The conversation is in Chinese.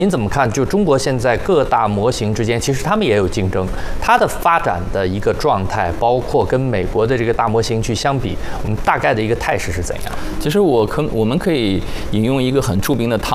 您怎么看？就中国现在各大模型之间，其实他们也有竞争，它的发展的一个状态，包括跟美国的这个大模型去相比，我们大概的一个态势是怎样？ 其实我们可以引用一个很著名的